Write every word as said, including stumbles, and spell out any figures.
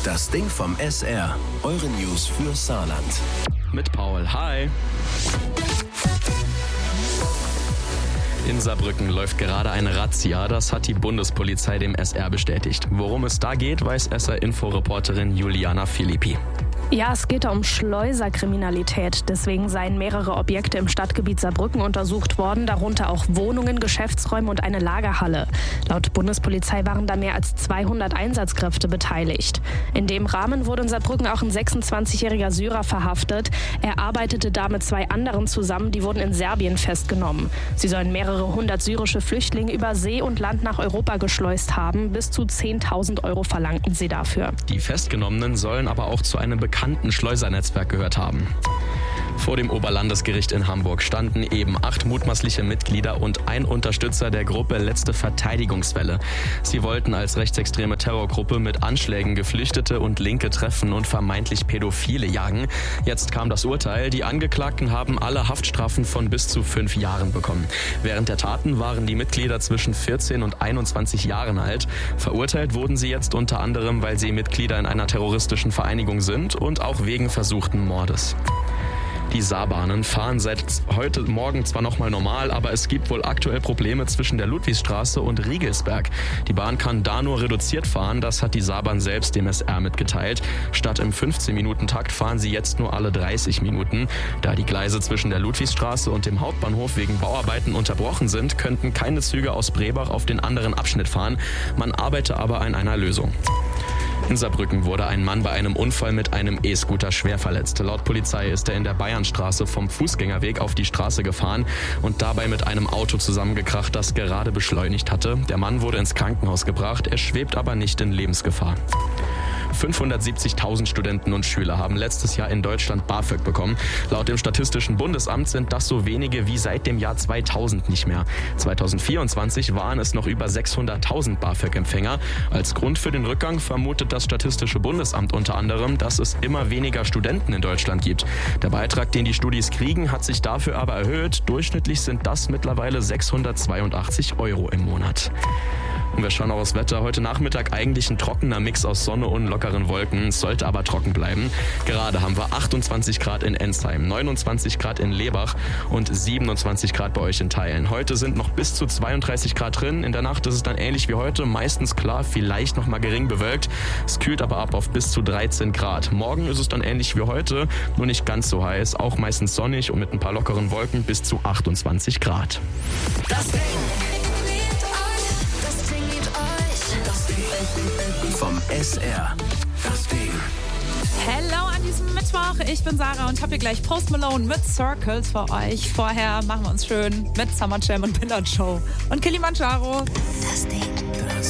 Das Ding vom S R. Eure News für Saarland. Mit Paul. Hi. In Saarbrücken läuft gerade eine Razzia, das hat die Bundespolizei dem S R bestätigt. Worum es da geht, weiß S R-Info-Reporterin Juliana Philippi. Ja, es geht da um Schleuserkriminalität. Deswegen seien mehrere Objekte im Stadtgebiet Saarbrücken untersucht worden, darunter auch Wohnungen, Geschäftsräume und eine Lagerhalle. Laut Bundespolizei waren da mehr als zweihundert Einsatzkräfte beteiligt. In dem Rahmen wurde in Saarbrücken auch ein sechsundzwanzigjähriger Syrer verhaftet. Er arbeitete da mit zwei anderen zusammen, die wurden in Serbien festgenommen. Sie sollen mehrere hundert syrische Flüchtlinge über See und Land nach Europa geschleust haben. Bis zu zehntausend Euro verlangten sie dafür. Die Festgenommenen sollen aber auch zu einem bekannten Schleusernetzwerk gehört haben. Vor dem Oberlandesgericht in Hamburg standen eben acht mutmaßliche Mitglieder und ein Unterstützer der Gruppe Letzte Verteidigungswelle. Sie wollten als rechtsextreme Terrorgruppe mit Anschlägen Geflüchtete und Linke treffen und vermeintlich Pädophile jagen. Jetzt kam das Urteil. Die Angeklagten haben alle Haftstrafen von bis zu fünf Jahren bekommen. Während der Taten waren die Mitglieder zwischen vierzehn und einundzwanzig Jahren alt. Verurteilt wurden sie jetzt unter anderem, weil sie Mitglieder in einer terroristischen Vereinigung sind und auch wegen versuchten Mordes. Die Saarbahnen fahren seit heute Morgen zwar nochmal normal, aber es gibt wohl aktuell Probleme zwischen der Ludwigsstraße und Riegelsberg. Die Bahn kann da nur reduziert fahren, das hat die Saarbahn selbst dem S R mitgeteilt. Statt im fünfzehn-Minuten-Takt fahren sie jetzt nur alle dreißig Minuten. Da die Gleise zwischen der Ludwigsstraße und dem Hauptbahnhof wegen Bauarbeiten unterbrochen sind, könnten keine Züge aus Brebach auf den anderen Abschnitt fahren. Man arbeite aber an einer Lösung. In Saarbrücken wurde ein Mann bei einem Unfall mit einem E-Scooter schwer verletzt. Laut Polizei ist er in der Bayernstraße vom Fußgängerweg auf die Straße gefahren und dabei mit einem Auto zusammengekracht, das gerade beschleunigt hatte. Der Mann wurde ins Krankenhaus gebracht, er schwebt aber nicht in Lebensgefahr. fünfhundertsiebzigtausend Studenten und Schüler haben letztes Jahr in Deutschland BAföG bekommen. Laut dem Statistischen Bundesamt sind das so wenige wie seit dem Jahr zweitausend nicht mehr. zweitausendvierundzwanzig waren es noch über sechshunderttausend BAföG-Empfänger. Als Grund für den Rückgang vermutet das Statistische Bundesamt unter anderem, dass es immer weniger Studenten in Deutschland gibt. Der Beitrag, den die Studis kriegen, hat sich dafür aber erhöht. Durchschnittlich sind das mittlerweile sechshundertzweiundachtzig Euro im Monat. Und wir schauen auch aufs Wetter. Heute Nachmittag eigentlich ein trockener Mix aus Sonne und lockeren Wolken. Es sollte aber trocken bleiben. Gerade haben wir achtundzwanzig Grad in Ensheim, neunundzwanzig Grad in Lebach und siebenundzwanzig Grad bei euch in Teilen. Heute sind noch bis zu zweiunddreißig Grad drin. In der Nacht ist es dann ähnlich wie heute. Meistens klar, vielleicht noch mal gering bewölkt. Es kühlt aber ab auf bis zu dreizehn Grad. Morgen ist es dann ähnlich wie heute, nur nicht ganz so heiß. Auch meistens sonnig und mit ein paar lockeren Wolken bis zu achtundzwanzig Grad. Das Ding. Vom S R. Das Ding. Hello an diesem Mittwoch. Ich bin Sarah und habe hier gleich Post Malone mit Circles für euch. Vorher machen wir uns schön mit Summer Jam und Pillard Show und Kilimanjaro. Das Ding.